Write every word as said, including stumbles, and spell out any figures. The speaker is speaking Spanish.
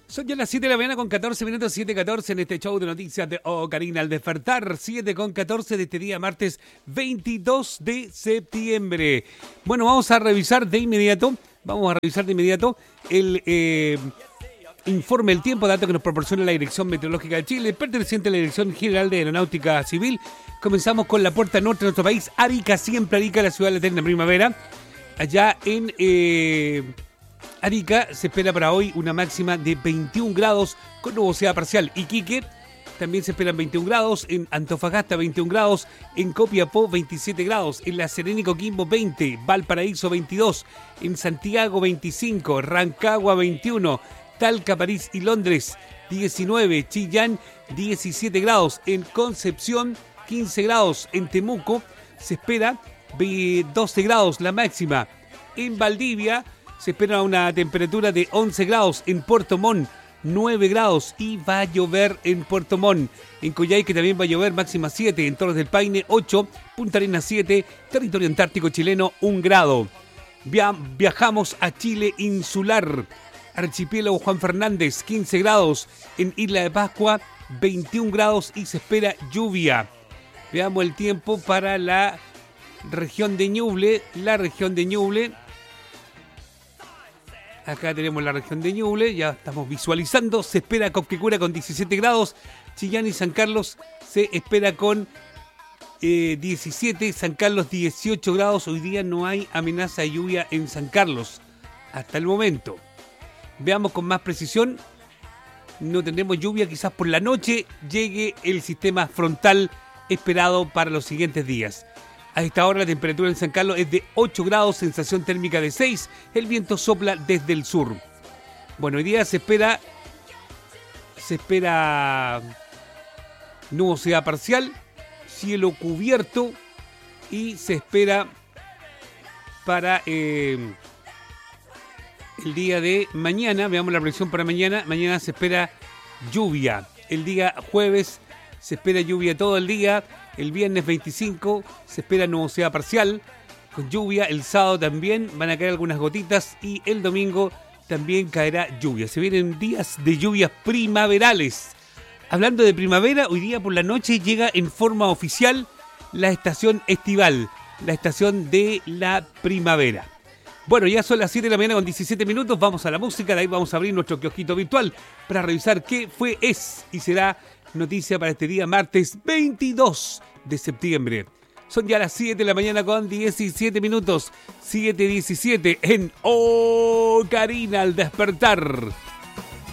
Son ya las siete de la mañana con catorce minutos, siete catorce en este show de noticias de Oh Karina al despertar, siete con catorce de este día martes veintidós de septiembre. Bueno, vamos a revisar de inmediato, vamos a revisar de inmediato el eh, informe del tiempo, dato que nos proporciona la Dirección Meteorológica de Chile, perteneciente a la Dirección General de Aeronáutica Civil. Comenzamos con la puerta norte de nuestro país, Arica, siempre Arica, la ciudad de la eterna primavera. Allá en... Eh, Arica se espera para hoy una máxima de veintiún grados con nubosidad parcial. Iquique también se esperan veintiún grados, en Antofagasta veintiún grados, en Copiapó veintisiete grados, en La Serena y Coquimbo veinte, Valparaíso veintidós, en Santiago veinticinco, Rancagua veintiuno, Talca, París y Londres diecinueve, Chillán diecisiete grados, en Concepción quince grados, en Temuco se espera doce grados la máxima, en Valdivia se espera una temperatura de once grados, en Puerto Montt nueve grados y va a llover en Puerto Montt. En Coyhaique también va a llover, máxima siete, en Torres del Paine ocho, Punta Arenas siete, territorio antártico chileno un grado. Via- viajamos a Chile insular, archipiélago Juan Fernández quince grados, en Isla de Pascua veintiún grados y se espera lluvia. Veamos el tiempo para la región de Ñuble, la región de Ñuble. Acá tenemos la región de Ñuble, ya estamos visualizando. Se espera Copquecura con diecisiete grados. Chillán y San Carlos se espera con eh, diecisiete. San Carlos dieciocho grados. Hoy día no hay amenaza de lluvia en San Carlos hasta el momento. Veamos con más precisión. No tendremos lluvia, quizás por la noche llegue el sistema frontal esperado para los siguientes días. A esta hora la temperatura en San Carlos es de ocho grados, sensación térmica de seis, el viento sopla desde el sur. Bueno, hoy día se espera, se espera nubosidad parcial, cielo cubierto y se espera para eh, el día de mañana, veamos la previsión para mañana, mañana se espera lluvia, el día jueves se espera lluvia todo el día. El viernes veinticinco se espera nubosidad parcial con lluvia. El sábado también van a caer algunas gotitas y el domingo también caerá lluvia. Se vienen días de lluvias primaverales. Hablando de primavera, hoy día por la noche llega en forma oficial la estación estival, la estación de la primavera. Bueno, ya son las siete de la mañana con diecisiete minutos. Vamos a la música, de ahí vamos a abrir nuestro kiosquito virtual para revisar qué fue, es y será noticia para este día martes veintidós de septiembre. Son ya las siete de la mañana con diecisiete minutos. siete diecisiete en Oh Karina al despertar.